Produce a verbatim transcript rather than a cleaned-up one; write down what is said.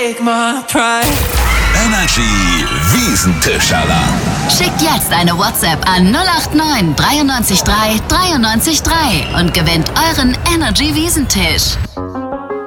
take my pride. Energy Wiesentisch-Alarm. Schickt jetzt eine WhatsApp an null acht neun drei neun drei drei neun drei und gewinnt euren Energy Wiesentisch.